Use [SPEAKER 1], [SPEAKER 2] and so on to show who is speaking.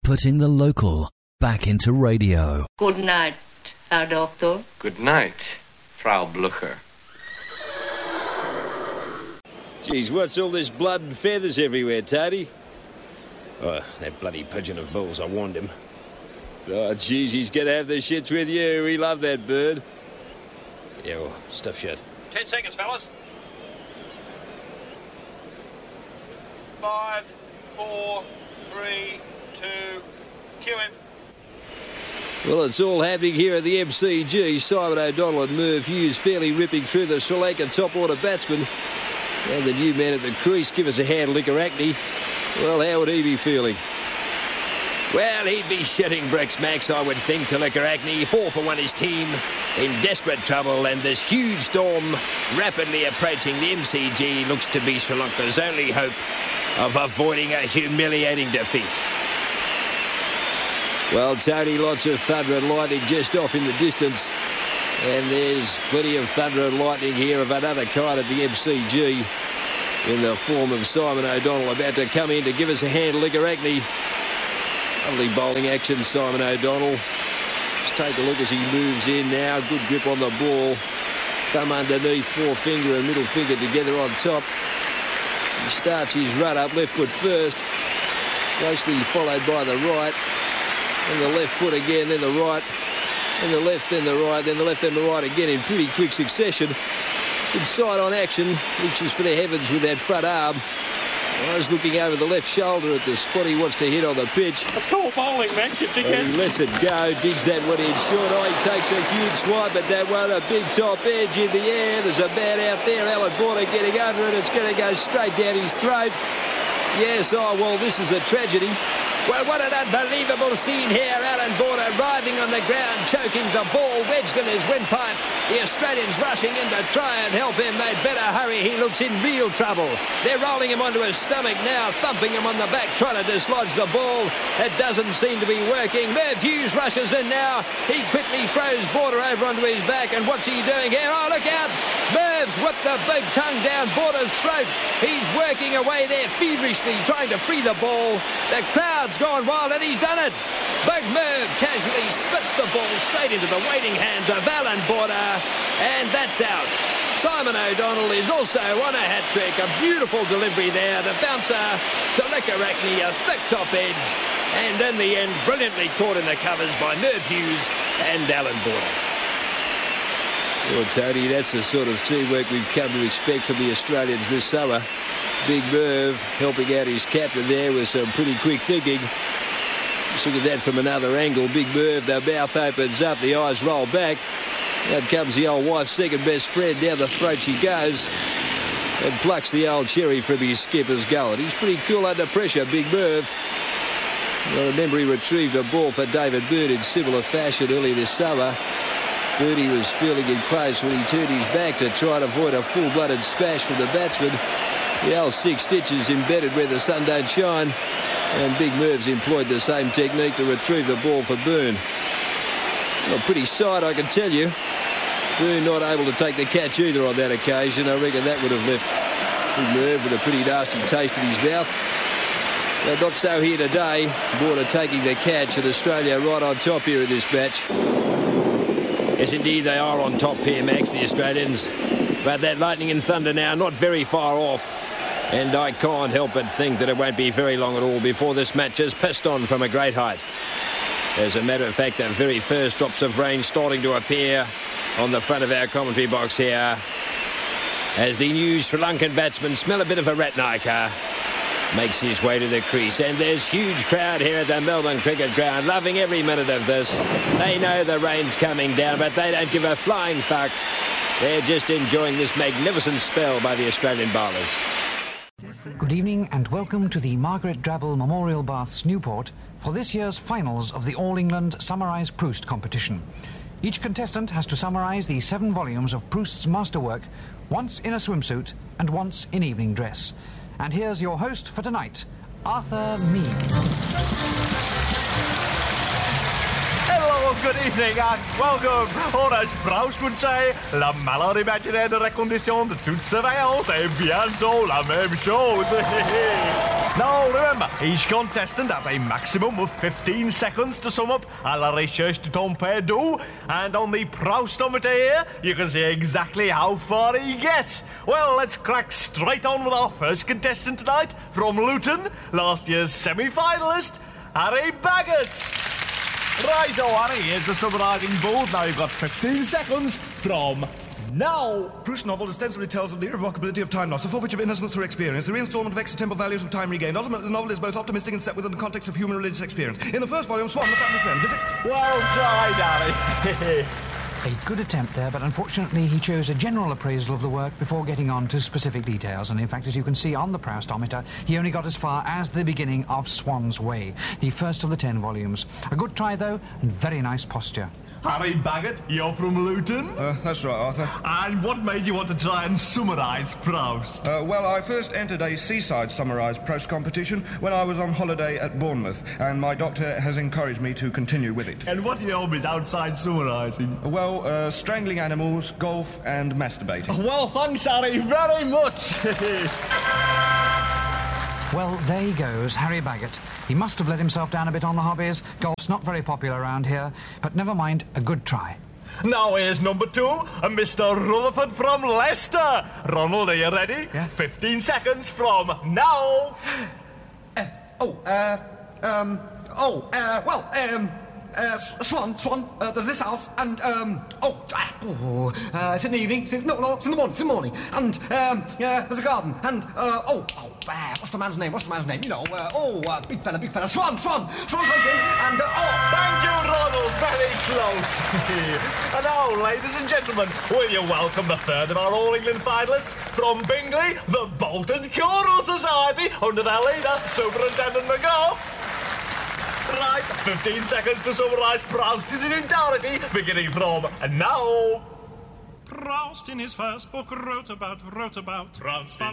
[SPEAKER 1] putting the local back into radio.
[SPEAKER 2] Good night, Herr Doctor.
[SPEAKER 3] Good night, Frau Blucher.
[SPEAKER 4] Geez, what's all this blood and feathers everywhere, Toady? Oh, that bloody pigeon of Bull's, I warned him. Oh, geez, he's going to have the shits with you. We love that bird. Yeah, well, stuff shut.
[SPEAKER 5] 10 seconds, fellas. 5, 4, 3, 2, cue him.
[SPEAKER 4] Well, it's all happening here at the MCG. Simon O'Donnell and Merv Hughes fairly ripping through the Sri Lankan top-order batsmen. And the new man at the crease, give us a hand, Liquoracne. Well, how would he be feeling? Well, he'd be shitting bricks, Max, I would think, to Liquoracne. 4 for 1 his team in desperate trouble, and this huge storm rapidly approaching the MCG looks to be Sri Lanka's only hope of avoiding a humiliating defeat. Well, Tony, lots of thunder and lightning just off in the distance. And there's plenty of thunder and lightning here of another kind at the MCG in the form of Simon O'Donnell about to come in to give us a hand, Liquoracne. Lovely bowling action, Simon O'Donnell. Just take a look as he moves in now. Good grip on the ball. Thumb underneath, forefinger and middle finger together on top. He starts his run up, left foot first. Closely followed by the right. And the left foot again, then the right. And the left, then the right, then the left and the right again in pretty quick succession. Good side-on action, reaches for the heavens with that front arm. I was looking over the left shoulder at the spot he wants to hit on the pitch.
[SPEAKER 5] That's called bowling, Max, you dickhead.
[SPEAKER 4] And he lets it go, digs that one in short. Oh, he takes a huge swipe at that one, a big top edge in the air. There's a bat out there, Alan Border getting under it. It's going to go straight down his throat. Yes, oh, well, this is a tragedy. Well, what an unbelievable scene here. Alan Border writhing on the ground, choking the ball, wedged in his windpipe. The Australians rushing in to try and help him. They'd better hurry. He looks in real trouble. They're rolling him onto his stomach now, thumping him on the back, trying to dislodge the ball. It doesn't seem to be working. Merv Hughes rushes in now. He quickly throws Border over onto his back. And what's he doing here? Oh, look out. Merv's whipped the big tongue down Border's throat. He's working away there feverishly, trying to free the ball. The crowd's gone wild, and he's done it. Big Merv casually spits the ball straight into the waiting hands of Alan Border, and that's out. Simon O'Donnell is also on a hat-trick. A beautiful delivery there. The bouncer to Liquoracne, a thick top edge, and in the end, brilliantly caught in the covers by Merv Hughes and Alan Border. Well, Tony, that's the sort of teamwork we've come to expect from the Australians this summer. Big Merv helping out his captain there with some pretty quick thinking. Just look at that from another angle. Big Merv, the mouth opens up, the eyes roll back. Out comes the old wife's second best friend. Down the throat she goes and plucks the old cherry from his skipper's gullet. He's pretty cool under pressure, Big Merv. I remember he retrieved a ball for David Byrne in similar fashion earlier this summer. Birdie was feeling it close when he turned his back to try and avoid a full-blooded smash from the batsman. The old 6 stitches embedded where the sun don't shine, and Big Merv's employed the same technique to retrieve the ball for Byrne. Well, pretty sight, I can tell you. Byrne not able to take the catch either on that occasion. I reckon that would have left Big Merv with a pretty nasty taste in his mouth. But not so here today. Border taking the catch, and Australia right on top here in this match. Yes, indeed, they are on top here, Max, the Australians. But that lightning and thunder now not very far off. And I can't help but think that it won't be very long at all before this match is pissed on from a great height. As a matter of fact, the very first drops of rain starting to appear on the front of our commentary box here. As the new Sri Lankan batsman smell a bit of a Ratnayaka. Makes his way to the crease, and there's huge crowd here at the Melbourne Cricket Ground, loving every minute of this. They know the rain's coming down, but they don't give a flying fuck. They're just enjoying this magnificent spell by the Australian bowlers.
[SPEAKER 6] Good evening and welcome to the Margaret Drabble Memorial Baths, Newport, for this year's finals of the All England Summarise Proust competition. Each contestant has to summarise the 7 volumes of Proust's masterwork, once in a swimsuit and once in evening dress. And here's your host for tonight, Arthur Mead.
[SPEAKER 7] Hello, good evening and welcome. Or as Proust would say, la malheur imaginaire de la condition de toutes surveillance est bientôt la même chose. Now remember, each contestant has a maximum of 15 seconds to sum up à la recherche de ton perdue, and on the Proustometer here, you can see exactly how far he gets. Well, let's crack straight on with our first contestant tonight, from Luton, last year's semi-finalist, Harry Baggett. Righto, Harry, here's the summarising board. Now you've got 15 seconds from now.
[SPEAKER 8] Proust novel ostensibly tells of the irrevocability of time loss, the forfeiture of innocence through experience, the reinstalment of extra-temporal values of time regained. Ultimately, the novel is both optimistic and set within the context of human religious experience. In the first volume, Swan, the family friend, visits...
[SPEAKER 7] Well tried, Harry.
[SPEAKER 6] A good attempt there, but unfortunately he chose a general appraisal of the work before getting on to specific details. And in fact, as you can see on the Proustometer, he only got as far as the beginning of Swan's Way, the first of the 10 volumes. A good try, though, and very nice posture.
[SPEAKER 7] Harry Baggett, you're from Luton?
[SPEAKER 8] That's right, Arthur.
[SPEAKER 7] And what made you want to try and summarise Proust?
[SPEAKER 8] Well, I first entered a seaside summarised Proust competition when I was on holiday at Bournemouth, and my doctor has encouraged me to continue with it.
[SPEAKER 7] And what are your hobbies outside summarising?
[SPEAKER 8] Well, strangling animals, golf, and masturbating.
[SPEAKER 7] Well, thanks, Harry, very much.
[SPEAKER 6] Well, there he goes, Harry Baggett. He must have let himself down a bit on the hobbies. Golf's not very popular around here, but never mind, a good try.
[SPEAKER 7] Now here's number 2, Mr. Rutherford from Leicester. Ronald, are you ready?
[SPEAKER 8] Yeah.
[SPEAKER 7] 15 seconds from now.
[SPEAKER 9] Swan, there's this house, and, it's in the evening, it's in the morning, and, there's a garden, and, what's the man's name, you know, big fella, Swan, hunting, and,
[SPEAKER 7] Thank you, Ronald, very close. And now, ladies and gentlemen, will you welcome the third of our All England finalists from Bingley, the Bolton Choral Society, under their leader, Superintendent McGough. Right, 15 seconds to summarise Proust in entirety, beginning from now.
[SPEAKER 5] Proust in his first book wrote about Proust.